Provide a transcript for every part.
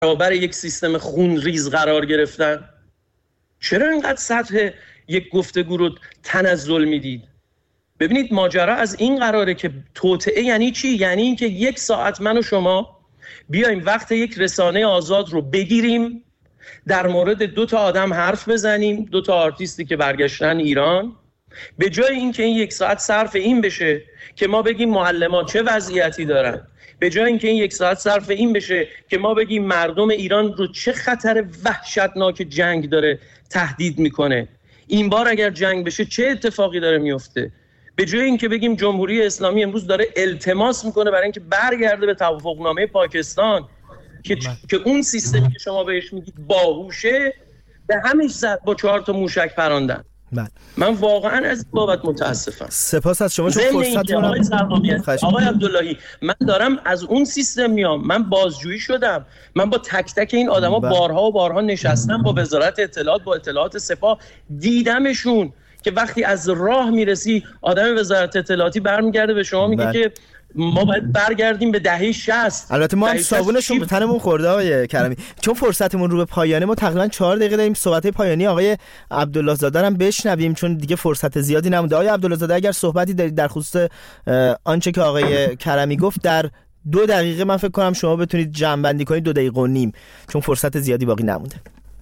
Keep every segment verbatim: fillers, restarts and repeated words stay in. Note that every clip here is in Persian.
برابر یک سیستم خونریز قرار گرفتن؟ چرا اینقدر سطح یک گفتگو رو تنزل میدید؟ ببینید ماجرا از این قراره که توطئه یعنی چی؟ یعنی اینکه یک ساعت من و شما بیایم وقت یک رسانه آزاد رو بگیریم، در مورد دو تا آدم حرف بزنیم، دو تا آرتیستی که برگشتن ایران، به جای اینکه این یک ساعت صرف این بشه که ما بگیم معلمان چه وضعیتی دارن، به جای اینکه این یک ساعت صرف این بشه که ما بگیم مردم ایران رو چه خطر وحشتناک جنگ داره تهدید میکنه، این بار اگر جنگ بشه چه اتفاقی داره میفته، به جای اینکه بگیم جمهوری اسلامی امروز داره التماس میکنه برای اینکه برگرده به توافقنامه پاکستان که که اون سیستمی که شما بهش میگید باهوشه، به همش زد با چهار تا موشک پراندن. من, من واقعا از بابت متاسفم. سپاس از شما. چون فرصت آقای زرقامی، آقای عبداللهی، من دارم از اون سیستم میام، من بازجویی شدم، من با تک تک این آدما بارها و بارها نشستم، با وزارت اطلاعات، با اطلاعات سپاه دیدمشون که وقتی از راه میرسی آدم وزارت اطلاعاتی برمیگرده به شما میگه که ما باید برگردیم به دهه شصت. البته ما هم صابونشون به تنمون خورده آقای کرمی. چون فرصتمون رو به پایانه، ما تقریبا چهار دقیقه داریم صحبت‌های پایانی آقای عبدالله زاده هم بشنویم چون دیگه فرصت زیادی نمونده. آقای عبدالله زاده اگر صحبتی دارید در خصوص آنچه که آقای کرمی گفت در دو دقیقه من فکر کنم شما بتونید جمع‌بندی کنید، دو دقیقه و نیم، چون فرصت زیادی باقی نمونده.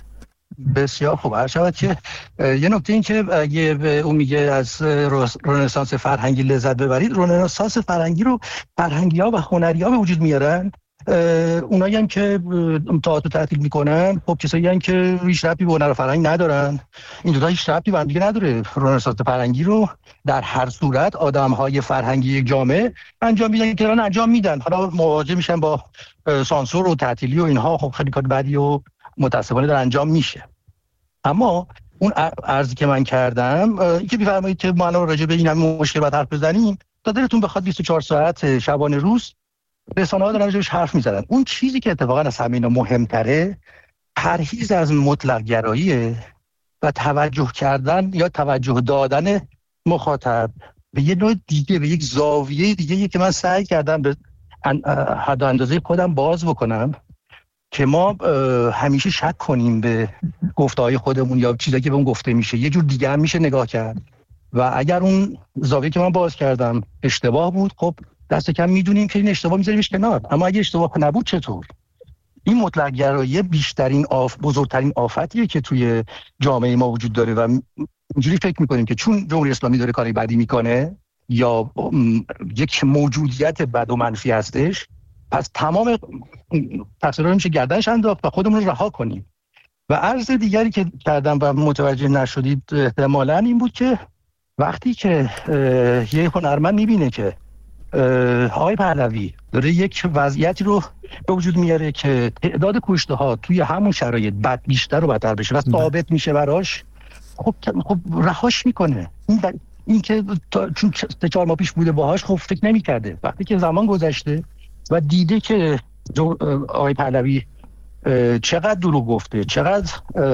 بسیار خوب. هر شود که یه نکته این که اگه اون میگه از رنسانس فرهنگی لذت ببرید، رنسانس فرهنگی رو فرهنگی‌ها و هنری‌ها به وجود میارن. اونایی هم که تئاتر تعطیل میکنن، خب کسایی هم که هیچ ربطی به هنر فرهنگ ندارن. این دو تا هیچ ربطی به هم دیگه نداره. رنسانس فرهنگی رو در هر صورت آدم‌های فرهنگی یک جامعه انجام میدن که دارن انجام میدن. حالا مواجه میشن با سانسور و تعطیلی و اینها، خب خیلی کار بدی و متاسفانه در انجام میشه. اما اون عرضی که من کردم، این که بفرمایید که ما الان راجع به این همین مشکل بعد حرف بزنیم، تا دلتون بخواد بیست و چهار ساعت شبانه روز رسانه‌ها دارن راجعش حرف میزنن. اون چیزی که اتفاقا از همین مهمتره، پرهیز از مطلق گراییه و توجه کردن یا توجه دادن مخاطب به یه نوع دیگه، به یک زاویه دیگه که من سعی کردم به حد و اندازه خودم باز بکنم که ما همیشه شک کنیم به گفته‌های خودمون یا چیزایی که به اون گفته میشه. یه جور دیگه هم میشه نگاه کرد و اگر اون زاویه که من باز کردم اشتباه بود، خب دست کم میدونیم که این اشتباه میذاریمش کنار. اما اگه اشتباه نبود چطور؟ این مطلق گرایی بیشترین آف بزرگترین آفتیه که توی جامعه ما وجود داره و اینجوری فکر میکنیم که چون جمهوری اسلامی داره کاری بدی میکنه یا یک موجودیت بد و منفی هستش، پس تمام تقصیرها رو میشه گردنش انداخت و خودمون رو رها کنیم. و عرض دیگری که کردم و متوجه نشدید احتمالاً این بود که وقتی که یه هنرمند میبینه که آقای پهلوی داره یک وضعیتی رو به وجود میاره که تعداد کشته ها توی همون شرایط بد بیشتر و بدتر بشه و ثابت میشه براش، خب خب رهاش میکنه. این این که چون سه چهار ماه پیش بوده باهاش، خب فکر نمی‌کرده. وقتی که زمان گذشته و دیده که آقای پهلوی چقدر دروغ گفته، چقدر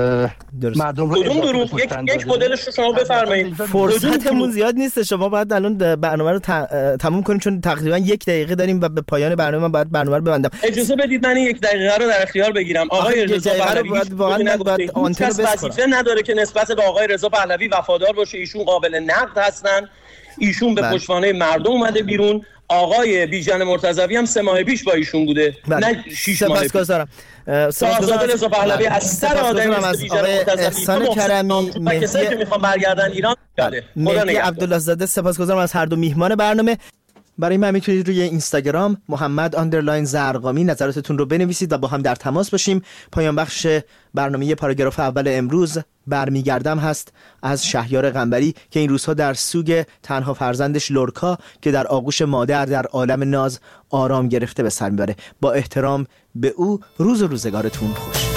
مردم رو کدوم دروغ، یک یک مدلش رو شما بفرمایید. فرصتمون زیاد نیست، شما باید الان برنامه رو تموم کنیم چون تقریبا یک دقیقه داریم و به پایان برنامه من باید برنامه رو ببندم. اجازه بدید من یک دقیقه رو در اختیار بگیرم. آقای رضا پهلوی واقعا باید آنتن وظیفه نداره که نسبت به آقای رضا پهلوی وفادار باشه. ایشون قابل نقد هستن، ایشون به پشتوانه مردم اومده بیرون. آقای بیژن مرتضوی هم سه ماه پیش با ایشون بوده، نه شش ماه پیش. سپاسگزارم. سپاسگزارم رضا پهلوی از سر آدم از بیژن مرتضوی، احسان کرمی و کسایی که میخوان برگردن ایران. مهدی عبدالله زاده، سپاسگزارم از هر دو میهمان برنامه. برای من میتونید روی اینستاگرام محمد آندرلاین زرقامی نظراتتون رو بنویسید و با هم در تماس باشیم. پایان بخش برنامه پاراگراف اول امروز برمیگردم هست از شهریار قنبری که این روزها در سوگ تنها فرزندش لورکا که در آغوش مادر در عالم ناز آرام گرفته به سر میبره. با احترام به او، روز و روزگارتون خوش.